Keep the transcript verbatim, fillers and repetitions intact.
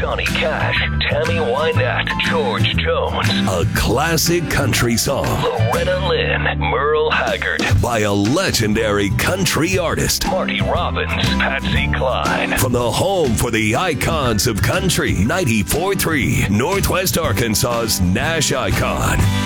Johnny Cash, Tammy Wynette, George Jones. A classic country song. Loretta Lynn, Merle Haggard. By a legendary country artist. Marty Robbins, Patsy Cline. From the home for the icons of country, ninety-four point three, Northwest Arkansas's Nash Icon.